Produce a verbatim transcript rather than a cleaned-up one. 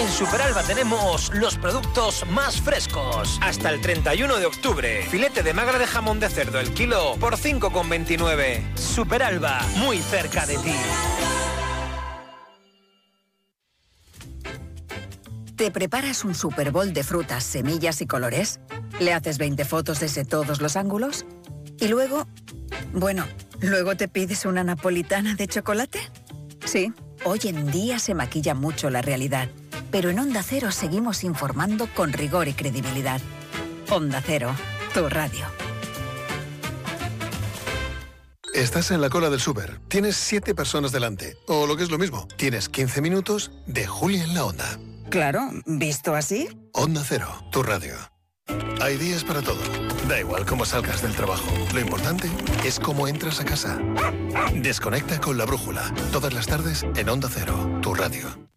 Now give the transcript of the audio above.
En Superalba tenemos los productos más frescos. Hasta el treinta y uno de octubre. Filete de magra de jamón de cerdo el kilo por cinco con veintinueve. Superalba, muy cerca de ti. ¿Te preparas un Super Bowl de frutas, semillas y colores? ¿Le haces veinte fotos desde todos los ángulos? ¿Y luego? Bueno, ¿luego te pides una napolitana de chocolate? Sí, hoy en día se maquilla mucho la realidad, pero en Onda Cero seguimos informando con rigor y credibilidad. Onda Cero, tu radio. Estás en la cola del súper. Tienes siete personas delante. O lo que es lo mismo, tienes quince minutos de Julia en la Onda. Claro, ¿visto así? Onda Cero, tu radio. Hay días para todo. Da igual cómo salgas del trabajo. Lo importante es cómo entras a casa. Desconecta con la brújula. Todas las tardes en Onda Cero, tu radio.